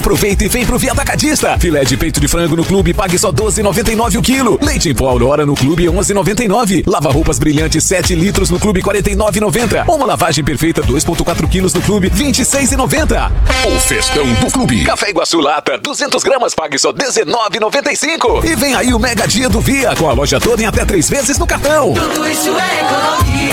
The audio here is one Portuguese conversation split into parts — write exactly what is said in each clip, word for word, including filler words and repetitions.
Aproveita e vem pro Via Atacadista. Filé de peito de frango no clube, pague só doze reais e noventa e nove centavos o quilo. Leite em pó Aurora no clube, onze reais e noventa e nove centavos. Lava roupas brilhantes sete litros no clube, quarenta e nove reais e noventa centavos. Uma lavagem perfeita dois vírgula quatro quilos no clube, vinte e seis reais e noventa centavos. O festão do clube. Café Iguaçu Lata, duzentas gramas, pague só dezenove reais e noventa e cinco centavos. E vem aí o Mega Dia do Via, com a loja toda em até três vezes no cartão. Tudo isso é economia.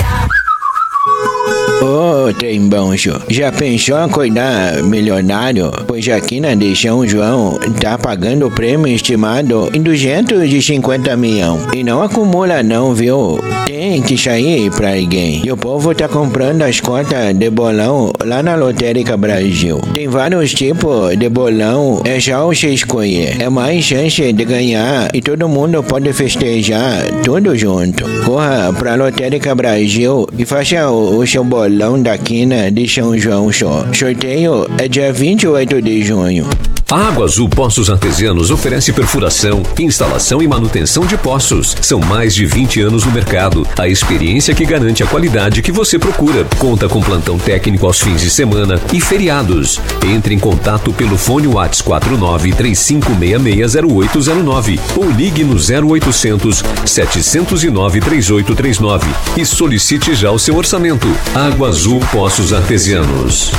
Ô, trem bom, senhor. Já pensou em acordar milionário? Pois aqui na de São João tá pagando o prêmio estimado em duzentos e cinquenta milhões. E não acumula não, viu? Tem que sair pra alguém. E o povo tá comprando as cotas de bolão lá na Lotérica Brasil. Tem vários tipos de bolão, é só você escolher. É mais chance de ganhar e todo mundo pode festejar tudo junto. Corra pra Lotérica Brasil e faça o, o seu bolão da quina de São João só. Sorteio é dia vinte e oito de junho. A Água Azul Poços Artesianos oferece perfuração, instalação e manutenção de poços. São mais de vinte anos no mercado. A experiência que garante a qualidade que você procura. Conta com plantão técnico aos fins de semana e feriados. Entre em contato pelo fone WhatsApp quatro nove três cinco seis seis zero oito zero nove ou ligue no zero oitocentos, sete zero nove, três oito três nove e solicite já o seu orçamento. Água Azul Poços Artesianos.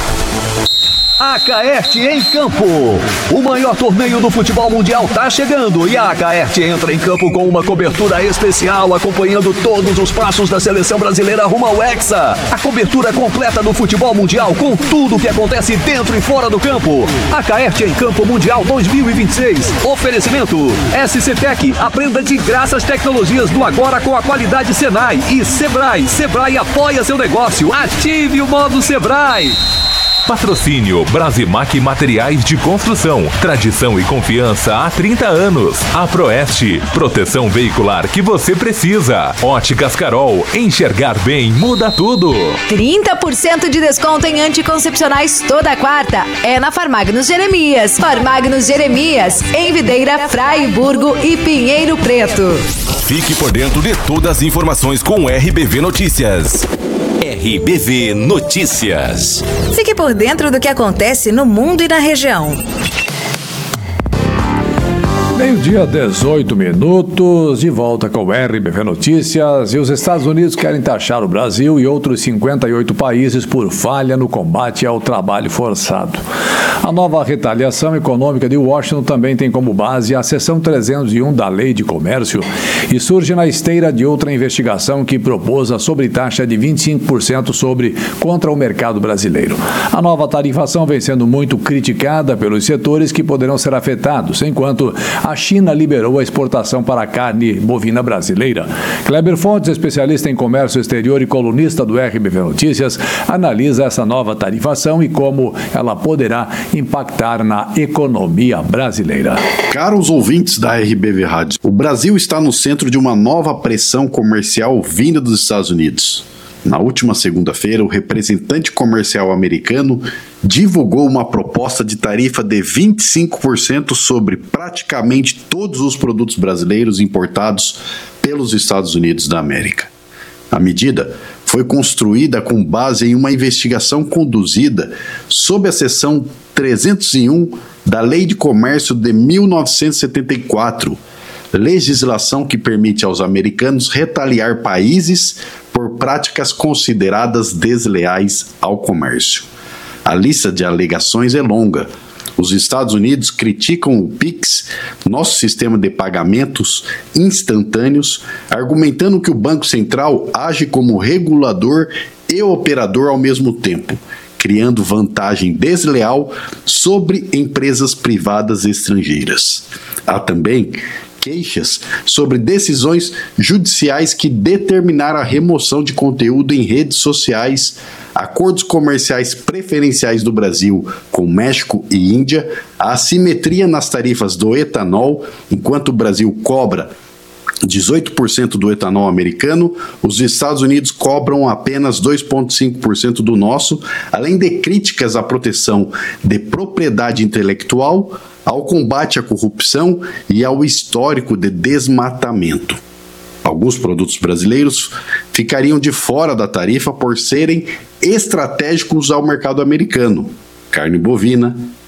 Acaerte em Campo. O maior torneio do futebol mundial tá chegando e a Acaerte entra em campo com uma cobertura especial acompanhando todos os passos da seleção brasileira rumo ao Hexa. A cobertura completa do futebol mundial com tudo o que acontece dentro e fora do campo. Acaerte em Campo Mundial dois mil e vinte e seis. Oferecimento S C Tech. Aprenda de graça as tecnologias do agora com a qualidade Senai e Sebrae. Sebrae apoia seu negócio. Ative o modo Sebrae. Patrocínio Brasimac Materiais de Construção. Tradição e confiança há trinta anos. A Proeste, proteção veicular que você precisa. Óticas Carol, enxergar bem muda tudo. trinta por cento de desconto em anticoncepcionais toda quarta. É na Farmagnos Jeremias. Farmagnos Jeremias, em Videira, Fraiburgo e Pinheiro Preto. Fique por dentro de todas as informações com o R B V Notícias. R B V Notícias. Fique por dentro do que acontece no mundo e na região. Meio-dia, dezoito minutos, de volta com o R B V Notícias. E os Estados Unidos querem taxar o Brasil e outros cinquenta e oito países por falha no combate ao trabalho forçado. A nova retaliação econômica de Washington também tem como base a seção trezentos e um da Lei de Comércio e surge na esteira de outra investigação que propôs a sobretaxa de vinte e cinco por cento sobre contra o mercado brasileiro. A nova tarifação vem sendo muito criticada pelos setores que poderão ser afetados, enquanto a China liberou a exportação para a carne bovina brasileira. Kleber Fontes, especialista em comércio exterior e colunista do R B V Notícias, analisa essa nova tarifação e como ela poderá impactar na economia brasileira. Caros ouvintes da R B V Rádio, o Brasil está no centro de uma nova pressão comercial vinda dos Estados Unidos. Na última segunda-feira, o representante comercial americano divulgou uma proposta de tarifa de vinte e cinco por cento sobre praticamente todos os produtos brasileiros importados pelos Estados Unidos da América. A medida foi construída com base em uma investigação conduzida sob a seção trezentos e um da Lei de Comércio de mil novecentos e setenta e quatro, legislação que permite aos americanos retaliar países por práticas consideradas desleais ao comércio. A lista de alegações é longa. Os Estados Unidos criticam o Pix, nosso sistema de pagamentos instantâneos, argumentando que o Banco Central age como regulador e operador ao mesmo tempo, criando vantagem desleal sobre empresas privadas estrangeiras. Há também queixas sobre decisões judiciais que determinaram a remoção de conteúdo em redes sociais, acordos comerciais preferenciais do Brasil com México e Índia, a assimetria nas tarifas do etanol, enquanto o Brasil cobra dezoito por cento do etanol americano, os Estados Unidos cobram apenas dois vírgula cinco por cento do nosso, além de críticas à proteção de propriedade intelectual, ao combate à corrupção e ao histórico de desmatamento. Alguns produtos brasileiros ficariam de fora da tarifa por serem estratégicos ao mercado americano: carne bovina,